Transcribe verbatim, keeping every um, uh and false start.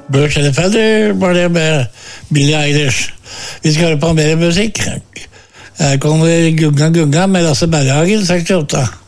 Birds and the Feather var det med Billie Eilish. Vi skal høre på mer musikk. Her kommer Gunga Gunga med Lasse Berghagen, sekstiåtte.